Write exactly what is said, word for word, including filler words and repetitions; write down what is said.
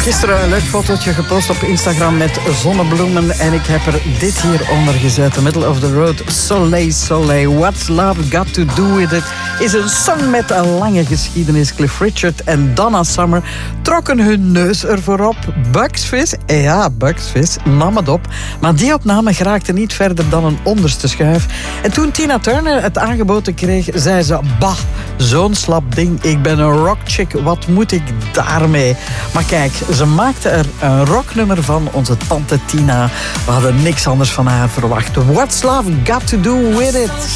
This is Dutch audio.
Gisteren een leuk fotootje gepost op Instagram met zonnebloemen. En ik heb er dit hier onder gezet. The Middle of the Road, Soleil, Soleil. What's Love Got To Do With It is een song met een lange geschiedenis. Cliff Richard en Donna Summer trokken hun neus ervoor op. Bugs Fizz, ja, Bugs Fizz, nam het op. Maar die opname geraakte niet verder dan een onderste schuif. En toen Tina Turner het aangeboden kreeg, zei ze... Bah, zo'n slap ding. Ik ben een rockchick. Wat moet ik daarmee? Maar kijk, ze maakte er een rocknummer van, onze tante Tina. We hadden niks anders van haar verwacht. What's Love Got To Do With It?